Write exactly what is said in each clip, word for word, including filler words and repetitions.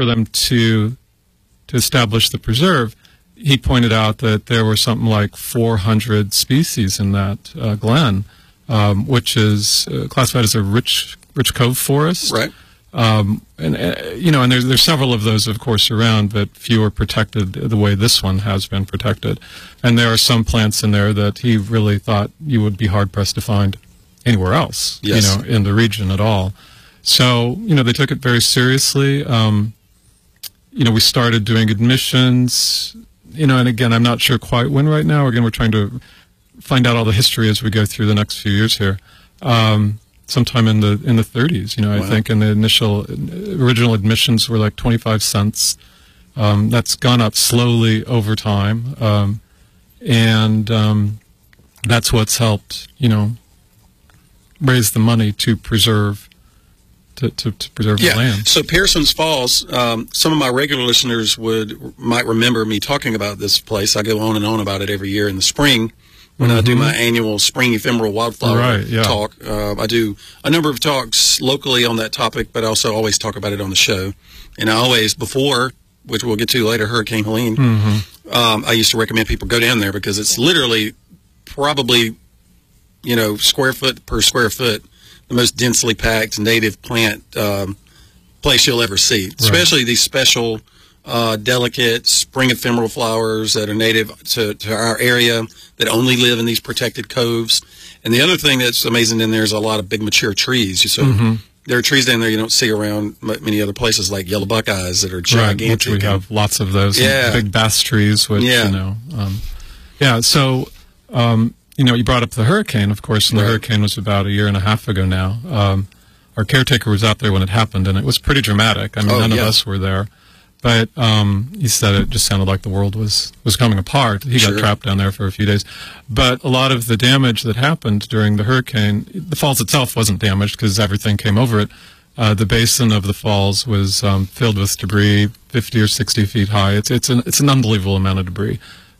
for them to to establish the preserve, he pointed out that there were something like four hundred species in that uh, glen, um, which is uh, classified as a rich rich cove forest. Right. Um, and uh, you know, and there's there's several of those, of course, around, but few are protected the way this one has been protected. And there are some plants in there that he really thought you would be hard pressed to find anywhere else, yes. you know, in the region at all. So, you know, they took it very seriously. Um, you know, we started doing admissions, you know, and again, I'm not sure quite when right now. Again, we're trying to find out all the history as we go through the next few years here. Um, sometime in the in the thirties, you know, wow. I think, and the initial, original admissions were like twenty-five cents. Um, that's gone up slowly over time. Um, and um, that's what's helped, you know, raise the money to preserve To, to, to preserve yeah. the land. So Pearson's Falls, um, some of my regular listeners would might remember me talking about this place. I go on and on about it every year in the spring when mm-hmm. I do my annual spring ephemeral wildflower right, yeah. talk. Uh, I do a number of talks locally on that topic, but I also always talk about it on the show. And I always, before, which we'll get to later, Hurricane Helene, mm-hmm. um, I used to recommend people go down there because it's literally probably, you know, square foot per square foot, the most densely packed native plant um, place you'll ever see, right. especially these special, uh, delicate spring ephemeral flowers that are native to, to our area that only live in these protected coves. And the other thing that's amazing in there is a lot of big mature trees. So mm-hmm. there are trees down there you don't see around many other places, like yellow buckeyes that are gigantic. Right, which we have lots of those. Yeah. Big bass trees, which, yeah. you know. Um, yeah, so... Um, You know, you brought up the hurricane, of course, and the right. hurricane was about a year and a half ago now. Um, our caretaker was out there when it happened, and it was pretty dramatic. I mean, oh, none yeah. of us were there. But um, he said it just sounded like the world was, was coming apart. He sure. got trapped down there for a few days. But a lot of the damage that happened during the hurricane, the falls itself wasn't damaged because everything came over it. Uh, the basin of the falls was um, filled with debris, fifty or sixty feet high. It's, it's, an, it's an unbelievable amount of debris.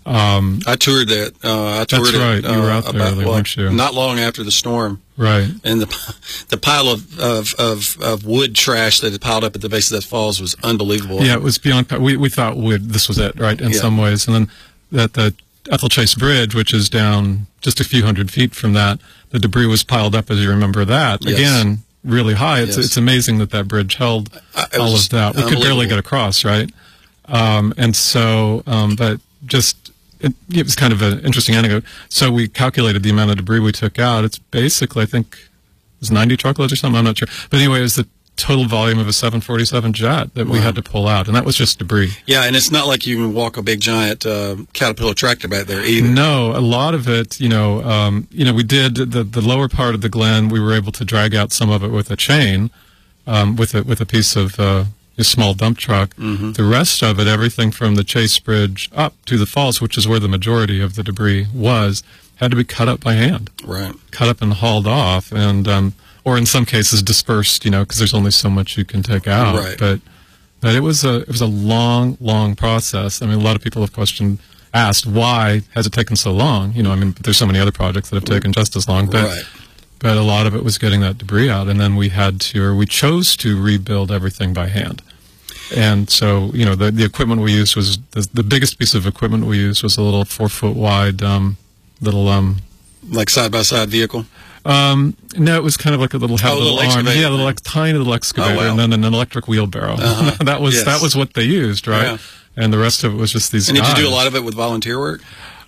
Um, I toured that. Uh, I toured that's right. It, you were uh, out there, about, early, well, weren't you? Not long after the storm. Right. And the the pile of, of, of, of wood trash that had piled up at the base of that falls was unbelievable. Yeah, it was beyond. We we thought wood. This was it, right? In yeah. some ways, and then that the Ethel Chase Bridge, which is down just a few hundred feet from that, the debris was piled up. As you remember that yes. again, really high. It's yes. it's amazing that that bridge held I, all of that. We could barely get across, right? Um, and so, um, but just. It, it was kind of an interesting anecdote. So we calculated the amount of debris we took out. It's basically, I think, it was ninety truckloads or something. I'm not sure. But anyway, it was the total volume of a seven forty-seven jet that wow. we had to pull out. And that was just debris. Yeah, and it's not like you can walk a big, giant uh, Caterpillar tractor back there either. No, a lot of it, you know, um, you know, we did the, the lower part of the glen. We were able to drag out some of it with a chain, um, with, a, with a piece of... Uh, a small dump truck. Mm-hmm. The rest of it, everything from the Chase Bridge up to the falls, which is where the majority of the debris was, had to be cut up by hand. Right. Cut up and hauled off, and um, or in some cases dispersed, you know, because there's only so much you can take out. Right. But but it was a it was a long, long process. I mean, a lot of people have questioned, asked, why has it taken so long? You know, I mean, there's so many other projects that have taken just as long. But right. But a lot of it was getting that debris out, and then we had to, or we chose to rebuild everything by hand. And so, you know, the the equipment we used was, the, the biggest piece of equipment we used was a little four-foot wide um, little... Um, like side-by-side vehicle? Um, no, it was kind of like a little, oh, little, little arm. Yeah, a little, like, tiny little excavator, oh, wow. and then an electric wheelbarrow. Uh-huh. that was yes. that was what they used, right? Yeah. And the rest of it was just these And did guys. you do a lot of it with volunteer work?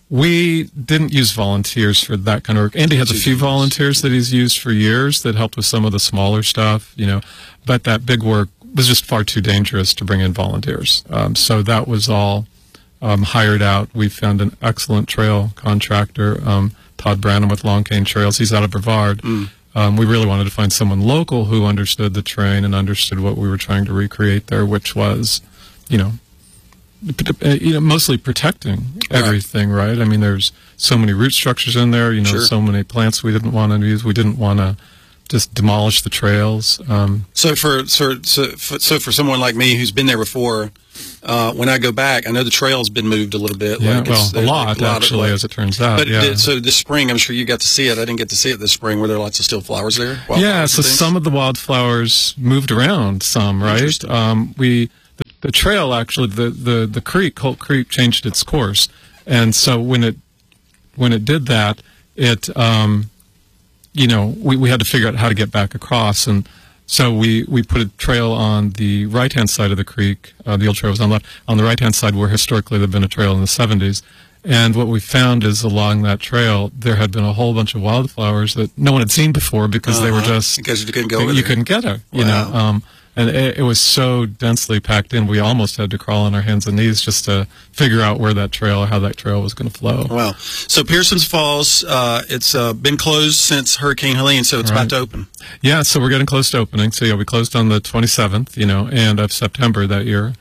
We didn't use volunteers for that kind of work. Andy has a few volunteers that he's used for years that helped with some of the smaller stuff, you know. But that big work was just far too dangerous to bring in volunteers. Um, so that was all um, hired out. We found an excellent trail contractor, um, Todd Branham with Long Cane Trails. He's out of Brevard. Mm. Um, we really wanted to find someone local who understood the terrain and understood what we were trying to recreate there, which was, you know, you know, mostly protecting everything, right. right? I mean, there's so many root structures in there, you know, sure. so many plants we didn't want to use. We didn't want to just demolish the trails. Um, so for so, so for so for someone like me who's been there before, uh, when I go back, I know the trail's been moved a little bit. Yeah, like well, it's, a lot, a lot actually, of, like, as it turns out. But yeah. did, so this spring, I'm sure you got to see it. I didn't get to see it this spring. Were there lots of still flowers there? Yeah, so some of the wildflowers moved around some, right? Um, we the, the trail actually, the, the, the creek, Colt Creek, changed its course. And so when it when it did that, it, um, you know, we, we had to figure out how to get back across. And so we, we put a trail on the right-hand side of the creek. Uh, the old trail was on the left. On the right-hand side, where historically there had been a trail in the seventies. And what we found is along that trail, there had been a whole bunch of wildflowers that no one had seen before because uh-huh. they were just... Because you couldn't go over You there. couldn't get it, you wow. know. Um, and it, it was so densely packed in, we almost had to crawl on our hands and knees just to figure out where that trail, how that trail was going to flow. Wow. So Pearsons Falls, uh, it's uh, been closed since Hurricane Helene, so it's right. about to open. Yeah, so we're getting close to opening. So yeah, we closed on the twenty-seventh, you know, and of September that year.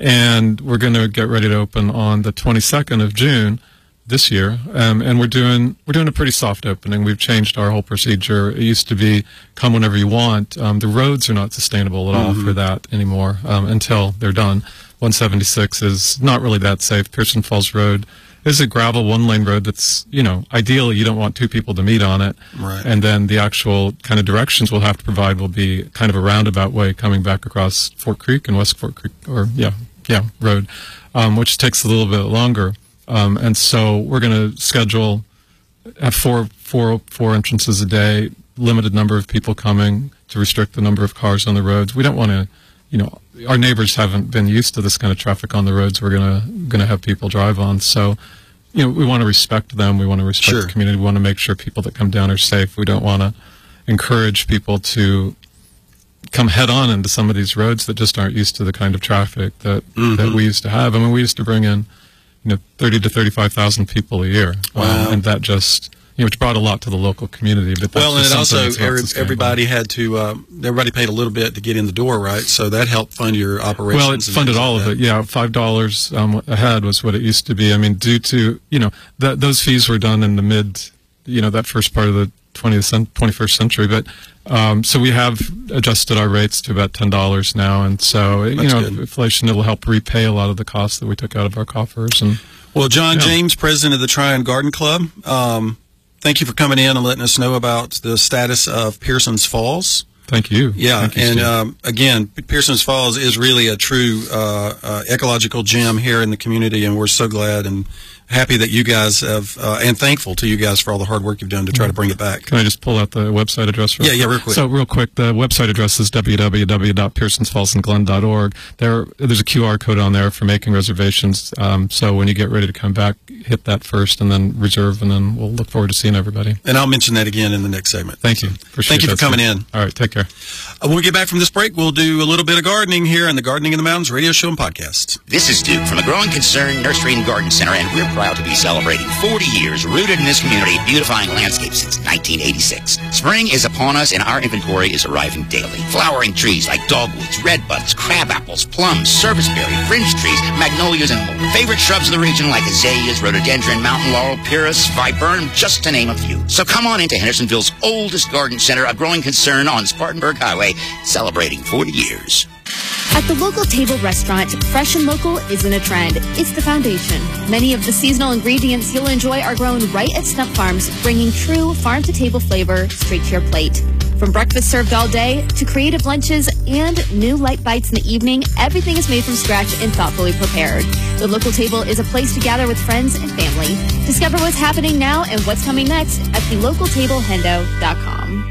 And we're going to get ready to open on the twenty-second of June this year, um, and we're doing we're doing a pretty soft opening. We've changed our whole procedure. It used to be come whenever you want. Um, the roads are not sustainable at all mm-hmm. for that anymore um, until they're done. one seventy-six is not really that safe. Pearson Falls Road is a gravel one-lane road that's, you know, ideally you don't want two people to meet on it. Right. And then the actual kind of directions we'll have to provide will be kind of a roundabout way coming back across Fort Creek and West Fort Creek, or yeah, yeah, road, um, which takes a little bit longer. Um, and so we're going to schedule, have four, four, four entrances a day, limited number of people coming to restrict the number of cars on the roads. We don't want to, you know, our neighbors haven't been used to this kind of traffic on the roads we're going to going to have people drive on. So, you know, we want to respect them. We want to respect sure. the community. We want to make sure people that come down are safe. We don't want to encourage people to come head on into some of these roads that just aren't used to the kind of traffic that, mm-hmm. that we used to have. I mean, we used to bring in, you know, thirty to thirty-five thousand people a year. Wow. Um, and that just, you know, which brought a lot to the local community. But well, and it also, every, everybody had to, uh, everybody paid a little bit to get in the door, right? So that helped fund your operations. Well, it funded all like of it, yeah. five dollars um, a head was what it used to be. I mean, due to, you know, that those fees were done in the mid, you know, that first part of the twentieth, twenty-first century. But um, so we have adjusted our rates to about ten dollars now, and so That's you know, good. Inflation, it'll help repay a lot of the costs that we took out of our coffers. And well, John yeah. James, president of the Tryon Garden Club, um, thank you for coming in and letting us know about the status of Pearsons Falls. Thank you. Yeah, Thank you, and um, again, Pearsons Falls is really a true uh, uh, ecological gem here in the community, and we're so glad and happy that you guys have, uh, and thankful to you guys for all the hard work you've done to try to bring it back. Can I just pull out the website address? Real yeah, quick? yeah, real quick. So, real quick, the website address is w w w dot pearsons falls and glen dot org. There, there's a Q R code on there for making reservations. Um, so when you get ready to come back, hit that first and then reserve, and then we'll look forward to seeing everybody. And I'll mention that again in the next segment. Thank you. Appreciate Thank you for coming too. in. All right, take care. Uh, when we get back from this break, we'll do a little bit of gardening here on the Gardening in the Mountains radio show and podcast. This is Duke from the Growing Concern Nursery and Garden Center, and we're proud to be celebrating forty years rooted in this community, beautifying landscapes since nineteen eighty-six. Spring is upon us, and our inventory is arriving daily. Flowering trees like dogwoods, redbuds, crabapples, plums, serviceberry, fringe trees, magnolias, and more. Favorite shrubs of the region like azaleas, rhododendron, mountain laurel, pyrrhus, viburnum, just to name a few. So come on into Hendersonville's oldest garden center, a Growing Concern on Spartanburg Highway, celebrating forty years. At the local table restaurant, fresh and local isn't a trend. It's the foundation. Many of the seasonal ingredients you'll enjoy are grown right at Stump Farms, bringing true farm-to-table flavor straight to your plate. From breakfast served all day to creative lunches and new light bites in the evening, everything is made from scratch and thoughtfully prepared. The local table is a place to gather with friends and family. Discover what's happening now and what's coming next at the local table hendo dot com.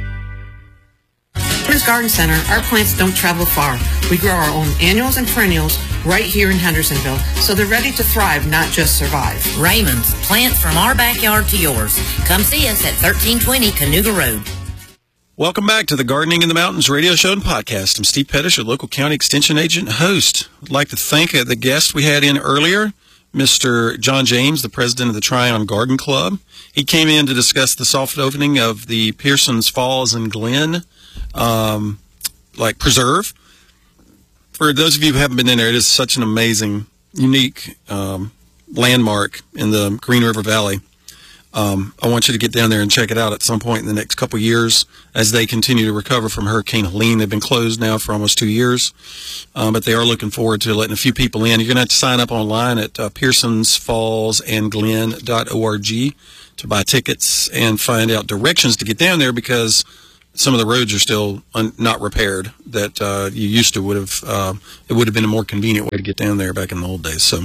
Hender's Garden Center, our plants don't travel far. We grow our own annuals and perennials right here in Hendersonville, so they're ready to thrive, not just survive. Raymond's, plants from our backyard to yours. Come see us at thirteen twenty Canoga Road. Welcome back to the Gardening in the Mountains radio show and podcast. I'm Steve Pettish, your local county extension agent and host. I'd like to thank uh, the guest we had in earlier, Mister John James, the president of the Tryon Garden Club. He came in to discuss the soft opening of the Pearsons Falls and Glen um, like preserve. For those of you who haven't been in there, it is such an amazing, unique um, landmark in the Green River Valley. Um, I want you to get down there and check it out at some point in the next couple of years as they continue to recover from Hurricane Helene. They've been closed now for almost two years, um, but they are looking forward to letting a few people in. You're going to have to sign up online at uh, pearsons falls and glen dot org to buy tickets and find out directions to get down there, because some of the roads are still un, not repaired that uh, you used to would have. Uh, it would have been a more convenient way to get down there back in the old days. So,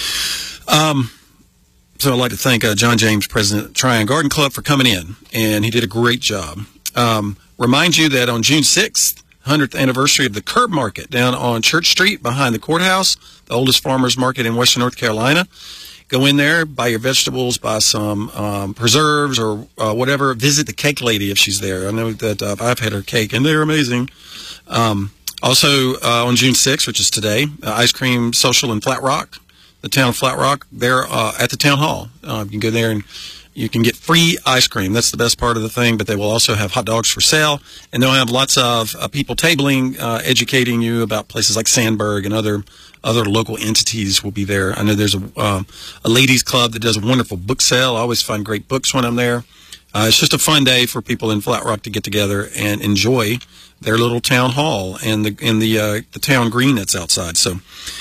um, so I'd like to thank uh, John James, president of Tryon Garden Club, for coming in, and he did a great job. Um, remind you that on June sixth, hundredth anniversary of the Curb Market down on Church Street behind the courthouse, the oldest farmers market in Western North Carolina. Go in there, buy your vegetables, buy some um, preserves or uh, whatever. Visit the cake lady if she's there. I know that uh, I've had her cake, and they're amazing. Um, also, uh, on June sixth, which is today, uh, Ice Cream Social in Flat Rock, the town of Flat Rock, they're uh, at the town hall. Uh, you can go there and you can get free ice cream. That's the best part of the thing, but they will also have hot dogs for sale, and they'll have lots of uh, people tabling, uh, educating you about places like Sandberg and other other local entities will be there. I know there's a, uh, a ladies club that does a wonderful book sale. I always find great books when I'm there. Uh, it's just a fun day for people in Flat Rock to get together and enjoy their little town hall and the and the uh, the town green that's outside. So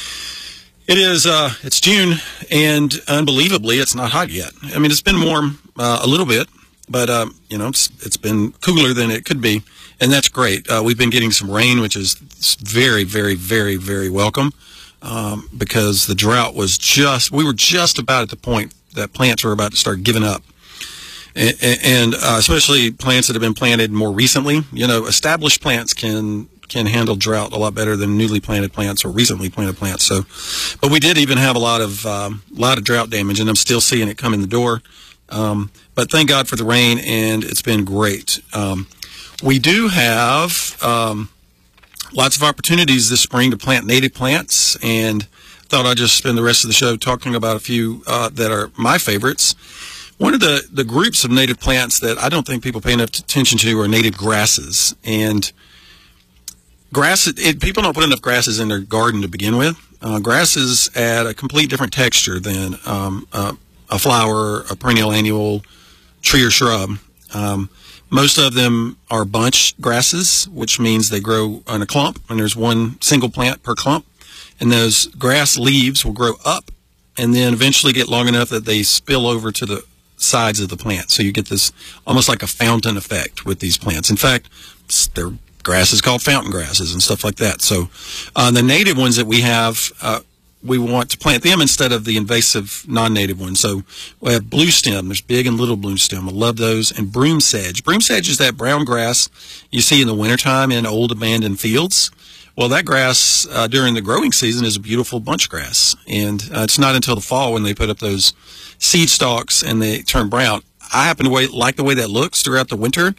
it is. Uh, it's June, and unbelievably, it's not hot yet. I mean, it's been warm uh, a little bit, but um, you know, it's, it's been cooler than it could be, and that's great. Uh, we've been getting some rain, which is very, very, very, very welcome. Um, because the drought was just, we were just about at the point that plants were about to start giving up. And, and uh, especially plants that have been planted more recently. You know, established plants can can handle drought a lot better than newly planted plants or recently planted plants. So, but we did even have a lot of um, lot of drought damage, and I'm still seeing it come in the door. Um, but thank God for the rain, and it's been great. Um, we do have Um, lots of opportunities this spring to plant native plants, and thought I'd just spend the rest of the show talking about a few uh, that are my favorites. One of the, the groups of native plants that I don't think people pay enough attention to are native grasses. And grass, it, people don't put enough grasses in their garden to begin with. Uh, grasses add a complete different texture than um, uh, a flower, a perennial annual tree or shrub. Um, Most of them are bunch grasses, which means they grow on a clump, and there's one single plant per clump. And those grass leaves will grow up and then eventually get long enough that they spill over to the sides of the plant. So you get this almost like a fountain effect with these plants. In fact, they're grasses called fountain grasses and stuff like that. So uh, the native ones that we have, uh, we want to plant them instead of the invasive non-native ones. So we have blue stem. There's big and little blue stem. I love those. And broom sedge. Broom sedge is that brown grass you see in the wintertime in old abandoned fields. Well, that grass uh, during the growing season is a beautiful bunch grass. And uh, it's not until the fall when they put up those seed stalks and they turn brown. I happen to wait, like the way that looks throughout the winter.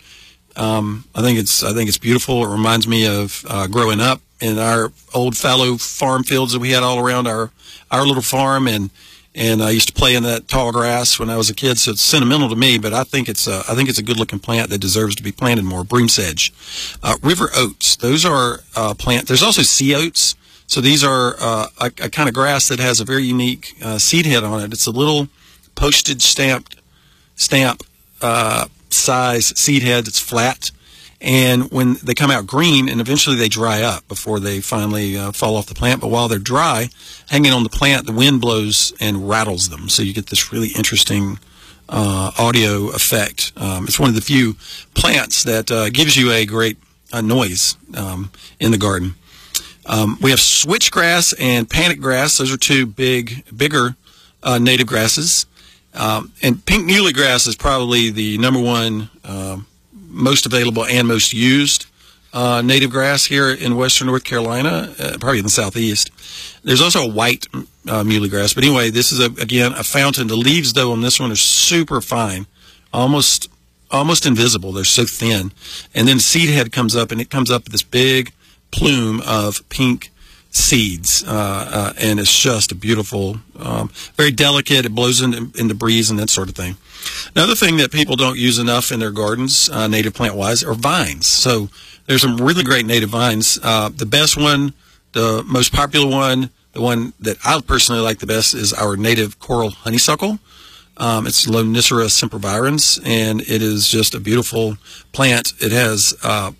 Um, I think it's I think it's beautiful. It reminds me of uh, growing up in our old fallow farm fields that we had all around our our little farm, and and I used to play in that tall grass when I was a kid. So it's sentimental to me, but I think it's a, I think it's a good looking plant that deserves to be planted more. Broom sedge, uh, river oats. Those are uh, plant. There's also sea oats. So these are uh, a, a kind of grass that has a very unique uh, seed head on it. It's a little postage stamped stamp. Uh, size seed head. It's flat, and when they come out green, and eventually they dry up before they finally uh, fall off the plant. But while they're dry, hanging on the plant, the wind blows and rattles them, so you get this really interesting uh, audio effect. Um, it's one of the few plants that uh, gives you a great uh, noise um, in the garden. Um, we have switchgrass and panic grass. Those are two big, bigger uh, native grasses. Um, and pink muley grass is probably the number one uh, most available and most used uh, native grass here in western North Carolina, uh, probably in the southeast. There's also a white uh, muley grass. But anyway, this is, a, again, a fountain. The leaves, though, on this one are super fine, almost almost invisible. They're so thin. And then the seed head comes up, and it comes up with this big plume of pink seeds, uh, uh, and it's just a beautiful, um, very delicate. It blows in, in the breeze and that sort of thing. Another thing that people don't use enough in their gardens, uh, native plant-wise, are vines. So there's some really great native vines. Uh, the best one, the most popular one, the one that I personally like the best is our native coral honeysuckle. Um, it's Lonicera sempervirens, and it is just a beautiful plant. It has uh,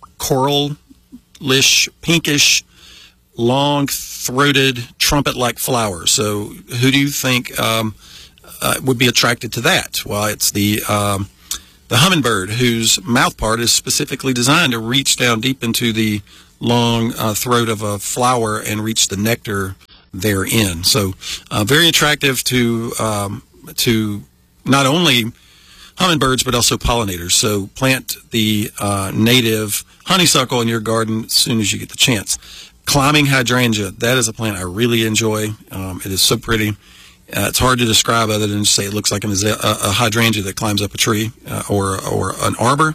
coral-ish, pinkish, long-throated, trumpet-like flowers. So who do you think um, uh, would be attracted to that? Well, it's the um, the hummingbird, whose mouth part is specifically designed to reach down deep into the long uh, throat of a flower and reach the nectar therein. So uh, very attractive to um, to not only hummingbirds but also pollinators. So plant the uh, native honeysuckle in your garden as soon as you get the chance. Climbing hydrangea, that is a plant I really enjoy. Um, it is so pretty. Uh, it's hard to describe other than to say it looks like an, a, a hydrangea that climbs up a tree uh, or or an arbor.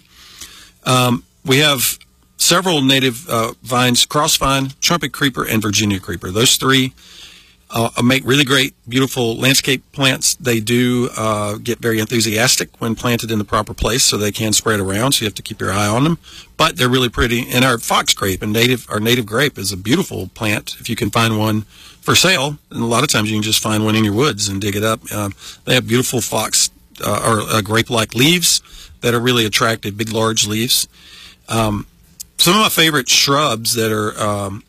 Um, we have several native uh, vines: crossvine, trumpet creeper, and Virginia creeper. Those three uh, make really great, beautiful landscape plants. They do uh, get very enthusiastic when planted in the proper place, so they can spread around. So you have to keep your eye on them. But they're really pretty. And our fox grape and native our native grape is a beautiful plant if you can find one for sale, and a lot of times you can just find one in your woods and dig it up. Um, they have beautiful fox uh, or uh, grape-like leaves that are really attractive, big, large leaves. Um, some of my favorite shrubs that are um,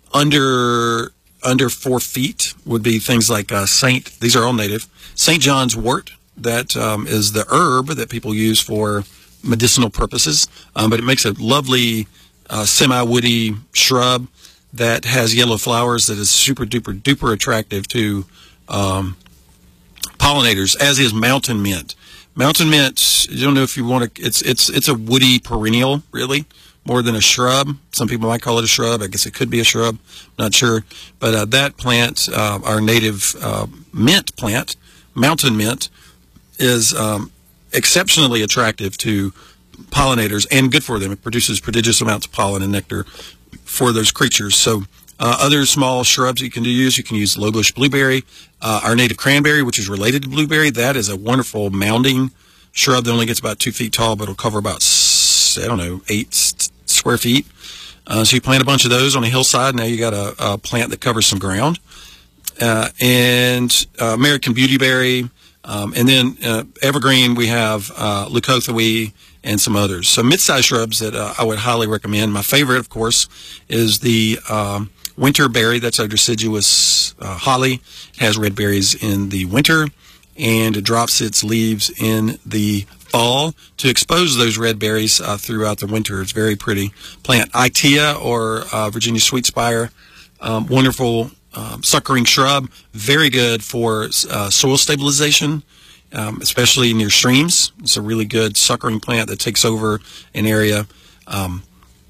under under four feet would be things like uh, Saint. These are all native. Saint John's wort. That um, is the herb that people use for medicinal purposes, um, but it makes a lovely uh, semi-woody shrub that has yellow flowers that is super duper duper attractive to um, pollinators, as is mountain mint. Mountain mint, you don't know if you want to, it's it's it's a woody perennial, really, more than a shrub. Some people might call it a shrub. I guess it could be a shrub, not sure. But uh, that plant, uh, our native uh, mint plant, mountain mint, is um, exceptionally attractive to pollinators and good for them. It produces prodigious amounts of pollen and nectar for those creatures. So uh, other small shrubs you can use, you can use low bush blueberry, uh, our native cranberry, which is related to blueberry. That is a wonderful mounding shrub that only gets about two feet tall, but it'll cover about, I don't know, eight square feet. Uh, so you plant a bunch of those on a hillside. Now you got a, a plant that covers some ground. Uh, and uh, American beautyberry. Um, and then uh, evergreen, we have uh, leucothoe and some others. So mid-sized shrubs that uh, I would highly recommend. My favorite, of course, is the um, winterberry. That's a deciduous uh, holly. It has red berries in the winter, and it drops its leaves in the fall to expose those red berries uh, throughout the winter. It's a very pretty plant. Itea, or uh, Virginia sweetspire, um, wonderful Um, suckering shrub, very good for uh, soil stabilization, um, especially near streams. It's a really good suckering plant that takes over an area. Um,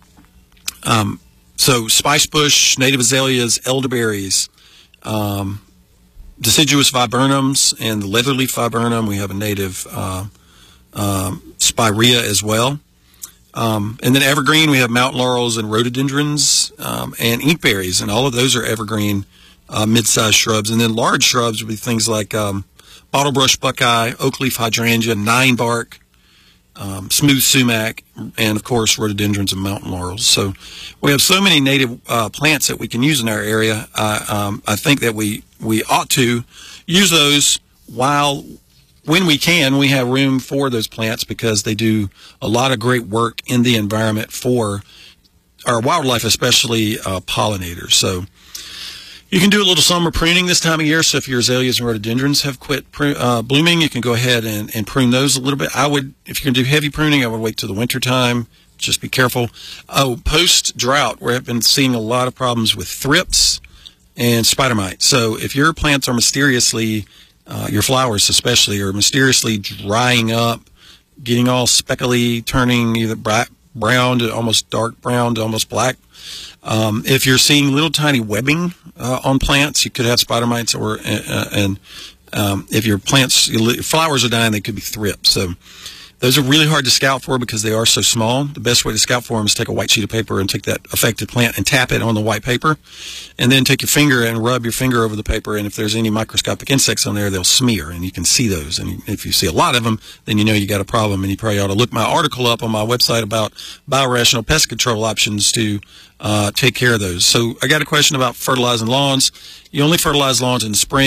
um, so spice bush, native azaleas, elderberries, um, deciduous viburnums, and the leatherleaf viburnum. We have a native uh, um, spirea as well. Um, and then evergreen, we have mountain laurels and rhododendrons um, and inkberries, and all of those are evergreen uh, mid-sized shrubs. And then large shrubs would be things like um, bottlebrush buckeye, oak leaf hydrangea, nine bark, um, smooth sumac, and of course rhododendrons and mountain laurels. So we have so many native uh, plants that we can use in our area. Uh, um, I think that we, we ought to use those while when we can, we have room for those plants, because they do a lot of great work in the environment for our wildlife, especially uh, pollinators. So you can do a little summer pruning this time of year. So if your azaleas and rhododendrons have quit uh, blooming, you can go ahead and, and prune those a little bit. I would, if you're going to do heavy pruning, I would wait till the winter time. Just be careful. Oh, post-drought, where I've been seeing a lot of problems with thrips and spider mite. So if your plants are mysteriously Uh, your flowers especially are mysteriously drying up, getting all speckly, turning either bright brown to almost dark brown to almost black. Um, if you're seeing little tiny webbing uh, on plants, you could have spider mites, or uh, and um, if your plants, your flowers are dying, they could be thrips. So those are really hard to scout for because they are so small. The best way to scout for them is take a white sheet of paper and take that affected plant and tap it on the white paper, and then take your finger and rub your finger over the paper, and if there's any microscopic insects on there, they'll smear, and you can see those. And if you see a lot of them, then you know you got a problem, and you probably ought to look my article up on my website about biorational pest control options to uh, take care of those. So I got a question about fertilizing lawns. You only fertilize lawns in the spring.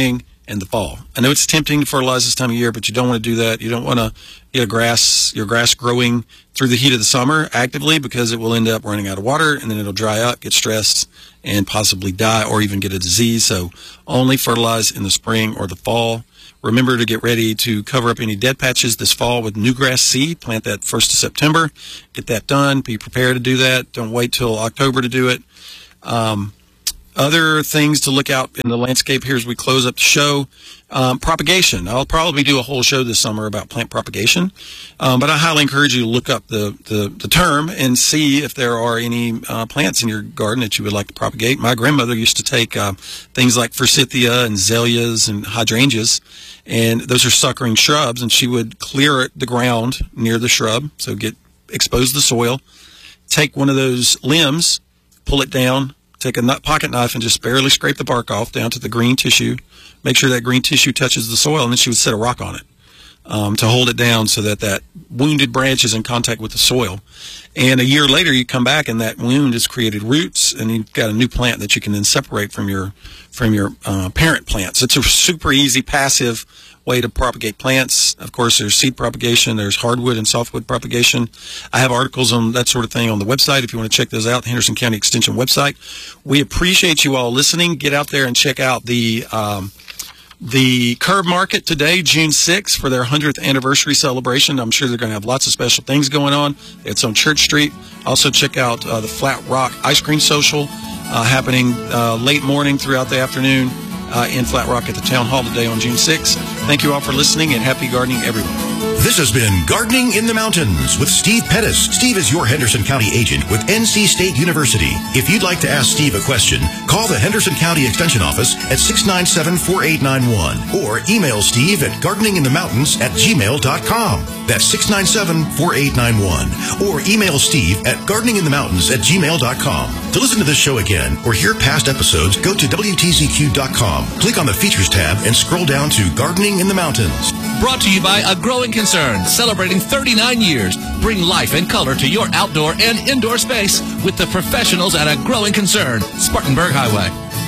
and the fall. I know it's tempting to fertilize this time of year, but you don't want to do that. You don't want to get a grass, your grass growing through the heat of the summer actively, because it will end up running out of water, and then it'll dry up, get stressed, and possibly die or even get a disease. So only fertilize in the spring or the fall. Remember to get ready to cover up any dead patches this fall with new grass seed. Plant that first of September. Get that done. Be prepared to do that. Don't wait till October to do it. Um, Other things to look out in the landscape here as we close up the show. Um, propagation. I'll probably do a whole show this summer about plant propagation, um, but I highly encourage you to look up the, the, the term and see if there are any uh, plants in your garden that you would like to propagate. My grandmother used to take uh, things like forsythia and azaleas and hydrangeas, and those are suckering shrubs, and she would clear the ground near the shrub, so get expose the soil, take one of those limbs, pull it down, take a pocket knife and just barely scrape the bark off down to the green tissue. Make sure that green tissue touches the soil, and then she would set a rock on it um, to hold it down so that that wounded branch is in contact with the soil. And a year later, you come back, and that wound has created roots, and you've got a new plant that you can then separate from your from your uh, parent plants. It's a super easy, passive way to propagate plants. Of course, there's seed propagation, there's hardwood and softwood propagation. I have articles on that sort of thing on the website if you want to check those out, the Henderson County Extension website. We appreciate you all listening. Get out there and check out the um, the Curb Market today, June sixth, for their hundredth anniversary celebration. I'm sure they're going to have lots of special things going on. It's on Church Street. Also check out uh, the Flat Rock Ice Cream Social uh, happening uh, late morning throughout the afternoon Uh, in Flat Rock at the Town Hall today on June sixth. Thank you all for listening, and happy gardening, everyone. This has been Gardening in the Mountains with Steve Pettis. Steve is your Henderson County agent with N C State University. If you'd like to ask Steve a question, call the Henderson County Extension Office at six nine seven, four eight nine one or email Steve at gardening in the mountains at gmail dot com. That's six nine seven, four eight nine one. Or email Steve at gardening in the mountains at gmail dot com. To listen to this show again or hear past episodes, go to W T Z Q dot com. Click on the Features tab and scroll down to Gardening in the Mountains. Brought to you by A Growing Concern, celebrating thirty-nine years. Bring life and color to your outdoor and indoor space with the professionals at A Growing Concern, Spartanburg Highway.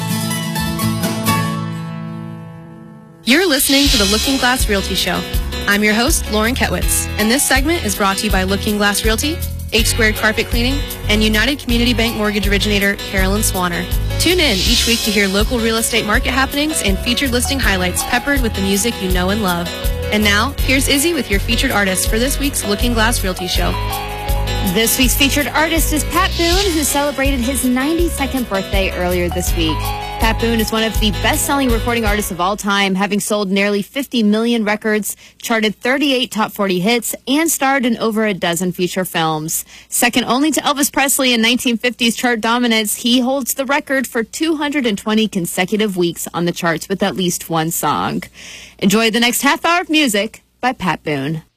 You're listening to the Looking Glass Realty Show. I'm your host, Lauren Ketwitz, and this segment is brought to you by Looking Glass Realty, H Squared Carpet Cleaning, and United Community Bank Mortgage Originator Carolyn Swanner. Tune in each week to hear local real estate market happenings and featured listing highlights peppered with the music you know and love. And now, here's Izzy with your featured artist for this week's Looking Glass Realty Show. This week's featured artist is Pat Boone, who celebrated his ninety-second birthday earlier this week. Pat Boone is one of the best-selling recording artists of all time, having sold nearly fifty million records, charted thirty-eight top forty hits, and starred in over a dozen feature films. Second only to Elvis Presley in nineteen fifties chart dominance, he holds the record for two hundred twenty consecutive weeks on the charts with at least one song. Enjoy the next half hour of music by Pat Boone.